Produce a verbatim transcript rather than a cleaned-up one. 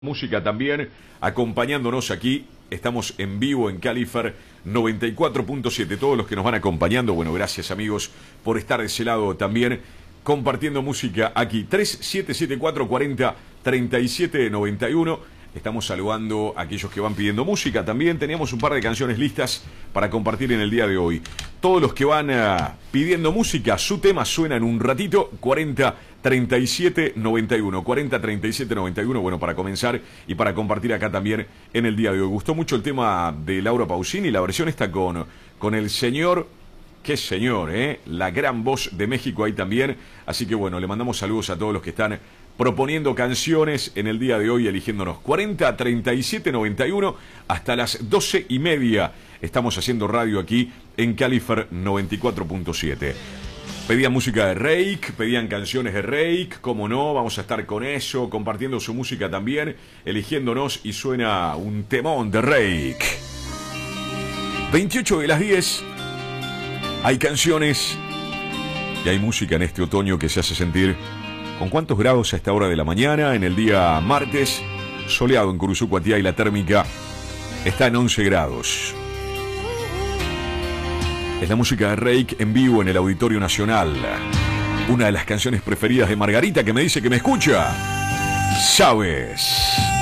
Música también, acompañándonos aquí, estamos en vivo en Califer noventa y cuatro punto siete, todos los que nos van acompañando, bueno, gracias amigos por estar de ese lado también, compartiendo música aquí, tres siete siete cuatro cuatro cero tres siete nueve uno, estamos saludando a aquellos que van pidiendo música también, teníamos un par de canciones listas para compartir en el día de hoy, todos los que van uh, pidiendo música, su tema suena en un ratito, cuarenta treinta y siete noventa y uno, cuarenta treinta y siete noventa y uno, bueno, para comenzar y para compartir acá también en el día de hoy. Gustó mucho el tema de Laura Pausini, la versión está con, con el señor, qué señor, ¿eh? La gran voz de México ahí también, así que bueno, le mandamos saludos a todos los que están proponiendo canciones en el día de hoy, eligiéndonos cuarenta treinta y siete noventa y uno hasta las doce y media, estamos haciendo radio aquí en Califer noventa y cuatro punto siete. Pedían música de Reik, pedían canciones de Reik, como no, vamos a estar con eso, compartiendo su música también, eligiéndonos y suena un temón de Reik. veintiocho de las diez, hay canciones y hay música en este otoño que se hace sentir. ¿Con cuántos grados a esta hora de la mañana? En el día martes, soleado en Curuzucuatiá y la térmica está en once grados. Es la música de Reik en vivo en el Auditorio Nacional. Una de las canciones preferidas de Margarita, que me dice que me escucha. Sabes.